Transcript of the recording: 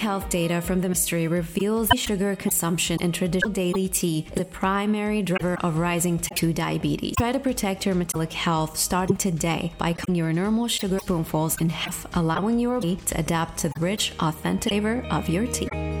health data from the ministry reveals that sugar consumption in traditional daily tea is the primary driver of rising type 2 diabetes. Try to protect your metabolic health starting today by cutting your normal sugar spoonfuls in half, allowing your body to adapt to the rich, authentic flavor of your tea.